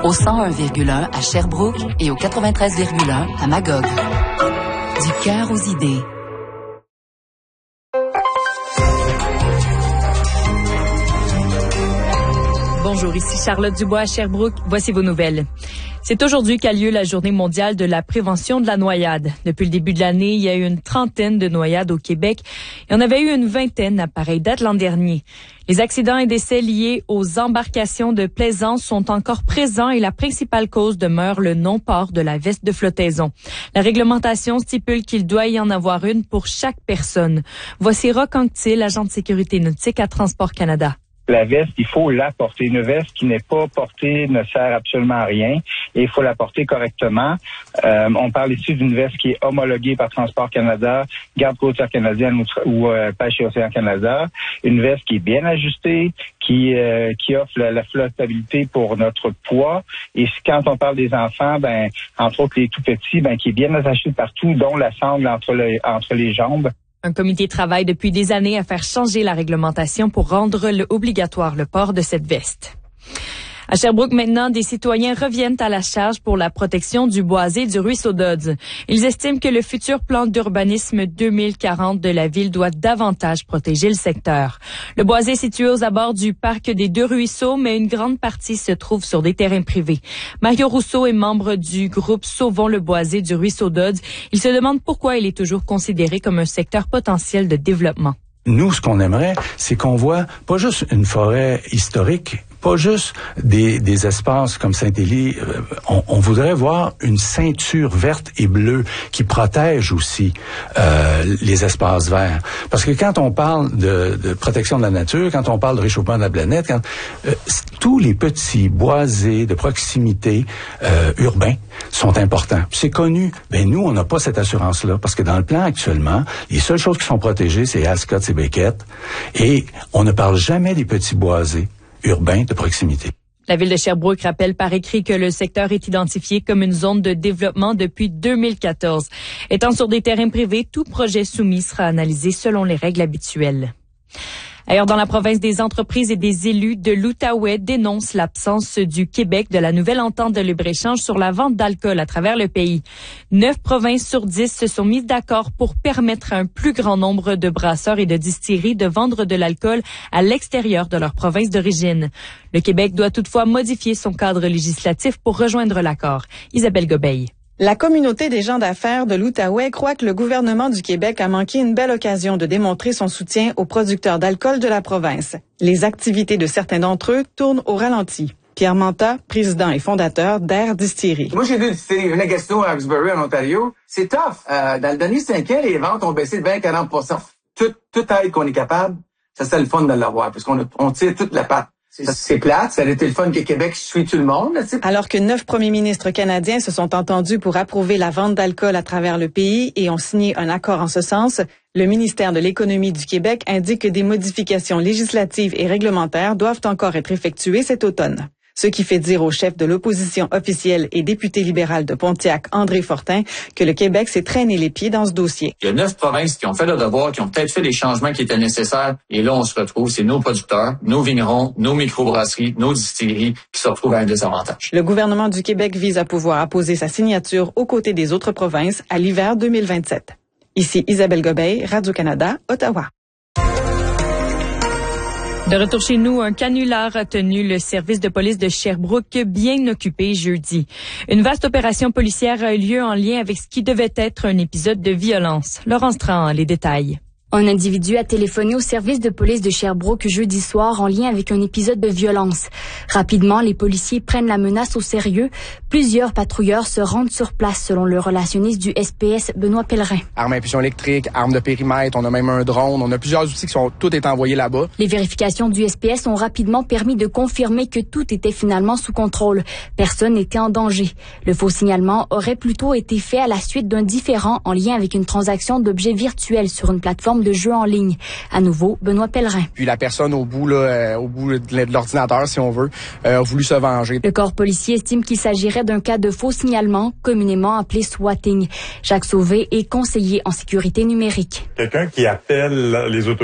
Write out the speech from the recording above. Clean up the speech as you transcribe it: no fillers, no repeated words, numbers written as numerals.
au 101,1 à Sherbrooke et au 93,1 à Magog. Du cœur aux idées. Bonjour, ici Charlotte Dubois à Sherbrooke. Voici vos nouvelles. C'est aujourd'hui qu'a lieu la Journée mondiale de la prévention de la noyade. Depuis le début de l'année, il y a eu une trentaine de noyades au Québec. Il y en avait eu une vingtaine à pareille date l'an dernier. Les accidents et décès liés aux embarcations de plaisance sont encore présents et la principale cause demeure le non-port de la veste de flottaison. La réglementation stipule qu'il doit y en avoir une pour chaque personne. Voici Roch Anctil, agent de sécurité nautique à Transport Canada. La veste, il faut la porter. Une veste qui n'est pas portée ne sert absolument à rien et il faut la porter correctement. On parle ici d'une veste qui est homologuée par Transport Canada, Garde côtière canadienne ou Pêche et Océan Canada. Une veste qui est bien ajustée, qui offre la flottabilité pour notre poids. Et quand on parle des enfants, entre autres les tout petits, qui est bien attaché partout, dont la sangle entre les jambes. Un comité travaille depuis des années à faire changer la réglementation pour rendre obligatoire le port de cette veste. À Sherbrooke, maintenant, des citoyens reviennent à la charge pour la protection du boisé du ruisseau Dodds. Ils estiment que le futur plan d'urbanisme 2040 de la ville doit davantage protéger le secteur. Le boisé est situé aux abords du parc des Deux Ruisseaux, mais une grande partie se trouve sur des terrains privés. Mario Rousseau est membre du groupe Sauvons le boisé du ruisseau Dodds. Il se demande pourquoi il est toujours considéré comme un secteur potentiel de développement. Nous, ce qu'on aimerait, c'est qu'on voit pas juste une forêt historique, pas juste des espaces comme Saint-Élie. On voudrait voir une ceinture verte et bleue qui protège aussi les espaces verts. Parce que quand on parle de protection de la nature, quand on parle de réchauffement de la planète, tous les petits boisés de proximité urbains sont importants. C'est connu. Nous, on n'a pas cette assurance-là parce que dans le plan actuellement, les seules choses qui sont protégées, c'est Ascot et Beckett. Et on ne parle jamais des petits boisés urbains de proximité. La ville de Sherbrooke rappelle par écrit que le secteur est identifié comme une zone de développement depuis 2014. Étant sur des terrains privés, tout projet soumis sera analysé selon les règles habituelles. Ailleurs dans la province, des entreprises et des élus de l'Outaouais dénoncent l'absence du Québec de la nouvelle entente de libre-échange sur la vente d'alcool à travers le pays. 9 provinces sur 10 se sont mises d'accord pour permettre à un plus grand nombre de brasseurs et de distilleries de vendre de l'alcool à l'extérieur de leur province d'origine. Le Québec doit toutefois modifier son cadre législatif pour rejoindre l'accord. Isabelle Gobeil. La communauté des gens d'affaires de l'Outaouais croit que le gouvernement du Québec a manqué une belle occasion de démontrer son soutien aux producteurs d'alcool de la province. Les activités de certains d'entre eux tournent au ralenti. Pierre Manta, président et fondateur d'Air Distillery. Moi, j'ai deux distilleries, une à Gatineau, à Hawkesbury, en Ontario. C'est tough. Dans le dernier 5 ans, les ventes ont baissé de 20-40%. Toute aide qu'on est capable, ça serait le fun de l'avoir, parce qu'on tire toute la patte. C'est plate, ça a été le fun que Québec suit tout le monde. Alors que 9 premiers ministres canadiens se sont entendus pour approuver la vente d'alcool à travers le pays et ont signé un accord en ce sens, le ministère de l'Économie du Québec indique que des modifications législatives et réglementaires doivent encore être effectuées cet automne. Ce qui fait dire au chef de l'opposition officielle et député libéral de Pontiac, André Fortin, que le Québec s'est traîné les pieds dans ce dossier. Il y a 9 provinces qui ont fait leur devoir, qui ont peut-être fait les changements qui étaient nécessaires. Et là, on se retrouve, c'est nos producteurs, nos vignerons, nos microbrasseries, nos distilleries qui se retrouvent à un désavantage. Le gouvernement du Québec vise à pouvoir apposer sa signature aux côtés des autres provinces à l'hiver 2027. Ici Isabelle Gobeil, Radio-Canada, Ottawa. De retour chez nous, un canular a tenu le service de police de Sherbrooke bien occupé jeudi. Une vaste opération policière a eu lieu en lien avec ce qui devait être un épisode de violence. Laurence Tran, les détails. Un individu a téléphoné au service de police de Sherbrooke jeudi soir en lien avec un épisode de violence. Rapidement, les policiers prennent la menace au sérieux. Plusieurs patrouilleurs se rendent sur place selon le relationniste du SPS, Benoît Pellerin. Armes à impulsion électrique, armes de périmètre, on a même un drone, on a plusieurs outils qui sont tous été envoyés là-bas. Les vérifications du SPS ont rapidement permis de confirmer que tout était finalement sous contrôle. Personne n'était en danger. Le faux signalement aurait plutôt été fait à la suite d'un différend en lien avec une transaction d'objets virtuels sur une plateforme de jeux en ligne. À nouveau, Benoît Pellerin. Puis la personne au bout de l'ordinateur, si on veut, a voulu se venger. Le corps policier estime qu'il s'agirait d'un cas de faux signalement, communément appelé swatting. Jacques Sauvé est conseiller en sécurité numérique. Quelqu'un qui appelle les autorités